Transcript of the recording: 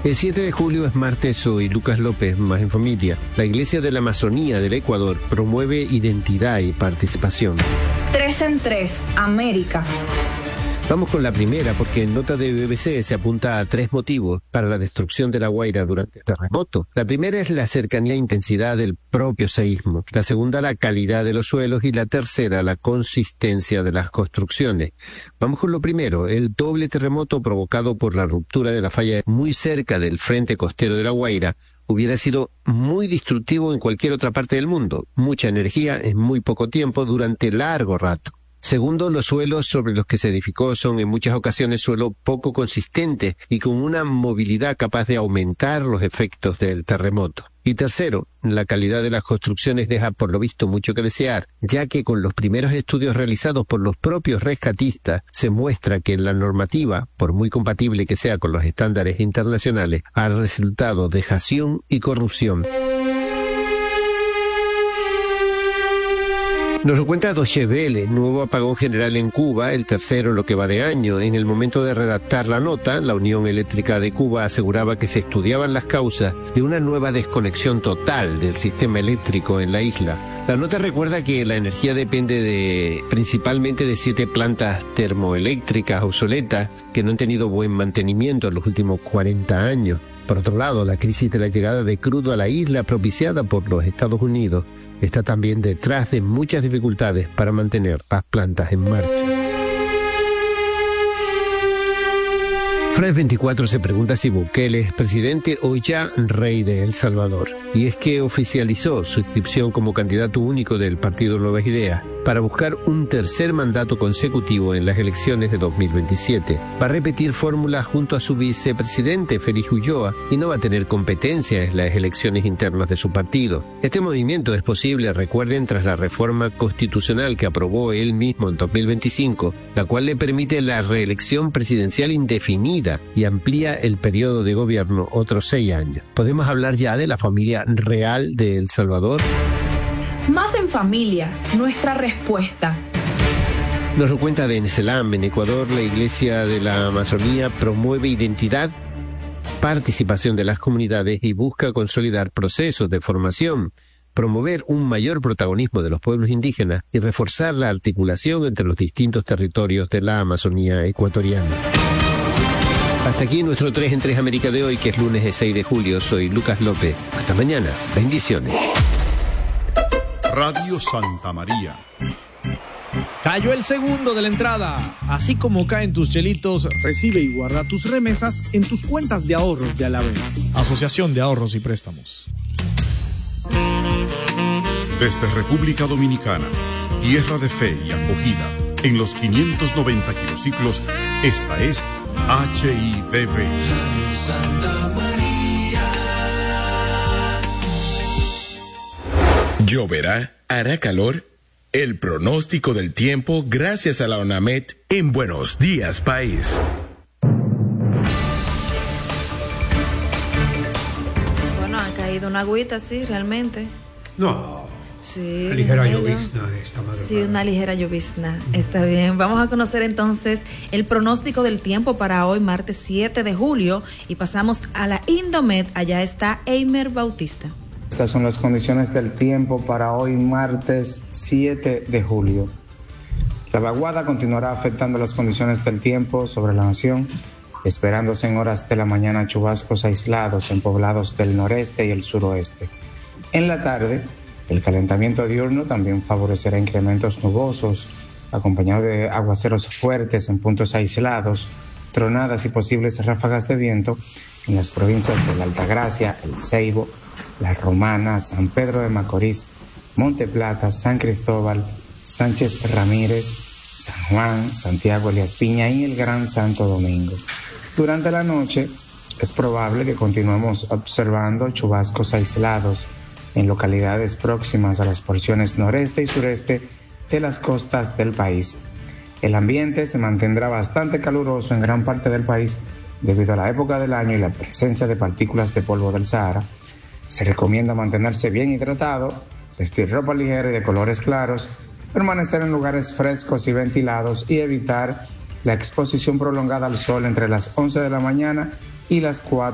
El 7 de julio es martes, soy Lucas López, Más en Familia. La Iglesia de la Amazonía del Ecuador promueve identidad y participación. 3 en 3, América. Vamos con la primera, porque en nota de BBC se apunta a 3 motivos para la destrucción de La Guaira durante el terremoto. La primera es la cercanía e intensidad del propio seísmo. La segunda, la calidad de los suelos. Y la tercera, la consistencia de las construcciones. Vamos con lo primero, el doble terremoto provocado por la ruptura de la falla muy cerca del frente costero de La Guaira hubiera sido muy destructivo en cualquier otra parte del mundo. Mucha energía en muy poco tiempo durante largo rato. Segundo, los suelos sobre los que se edificó son en muchas ocasiones suelos poco consistentes y con una movilidad capaz de aumentar los efectos del terremoto. Y tercero, la calidad de las construcciones deja por lo visto mucho que desear, ya que con los primeros estudios realizados por los propios rescatistas se muestra que la normativa, por muy compatible que sea con los estándares internacionales, ha resultado dejación y corrupción. Nos lo cuenta Deutsche Welle, nuevo apagón general en Cuba, el tercero en lo que va de año. En el momento de redactar la nota, la Unión Eléctrica de Cuba aseguraba que se estudiaban las causas de una nueva desconexión total del sistema eléctrico en la isla. La nota recuerda que la energía depende principalmente de 7 plantas termoeléctricas obsoletas que no han tenido buen mantenimiento en los últimos 40 años. Por otro lado, la crisis de la llegada de crudo a la isla propiciada por los Estados Unidos está también detrás de muchas dificultades para mantener las plantas en marcha. France 24 se pregunta si Bukele es presidente o ya rey de El Salvador. Y es que oficializó su inscripción como candidato único del partido Nuevas Ideas para buscar un tercer mandato consecutivo en las elecciones de 2027. Va a repetir fórmula junto a su vicepresidente Félix Ulloa y no va a tener competencia en las elecciones internas de su partido. Este movimiento es posible, recuerden, tras la reforma constitucional que aprobó él mismo en 2025, la cual le permite la reelección presidencial indefinida y amplía el periodo de gobierno otros 6 años. ¿Podemos hablar ya de la familia real de El Salvador? Más en Familia, nuestra respuesta. Nos lo cuenta Denselam. En Ecuador, la Iglesia de la Amazonía promueve identidad, participación de las comunidades y busca consolidar procesos de formación, promover un mayor protagonismo de los pueblos indígenas y reforzar la articulación entre los distintos territorios de la Amazonía ecuatoriana. Hasta aquí nuestro 3 en 3 América de hoy, que es lunes 6 de julio. Soy Lucas López. Hasta mañana. Bendiciones. Radio Santa María. Cayó el segundo de la entrada. Así como caen tus chelitos, recibe y guarda tus remesas en tus cuentas de ahorros de Alavés. Asociación de Ahorros y Préstamos. Desde República Dominicana, tierra de fe y acogida, en los 590 kilociclos, esta es HIDV. Radio Santa María. ¿Lloverá? ¿Hará calor? El pronóstico del tiempo gracias a la ONAMED en Buenos Días País. Bueno, ha caído una agüita, sí, realmente. No. Sí. Una ligera llovizna esta madrugada. Sí, una ligera llovizna. Está bien. Vamos a conocer entonces el pronóstico del tiempo para hoy, martes 7 de julio. Y pasamos a la Indomed. Allá está Eimer Bautista. Estas son las condiciones del tiempo para hoy, martes 7 de julio. La vaguada continuará afectando las condiciones del tiempo sobre la nación, esperándose en horas de la mañana chubascos aislados en poblados del noreste y el suroeste. En la tarde, el calentamiento diurno también favorecerá incrementos nubosos, acompañado de aguaceros fuertes en puntos aislados, tronadas y posibles ráfagas de viento en las provincias de la Altagracia, El Ceibo, La Romana, San Pedro de Macorís, Monte Plata, San Cristóbal, Sánchez Ramírez, San Juan, Santiago Elías Piña y el Gran Santo Domingo. Durante la noche es probable que continuemos observando chubascos aislados en localidades próximas a las porciones noreste y sureste de las costas del país. El ambiente se mantendrá bastante caluroso en gran parte del país debido a la época del año y la presencia de partículas de polvo del Sahara. Se recomienda mantenerse bien hidratado, vestir ropa ligera y de colores claros, permanecer en lugares frescos y ventilados y evitar la exposición prolongada al sol entre las 11 de la mañana y las 4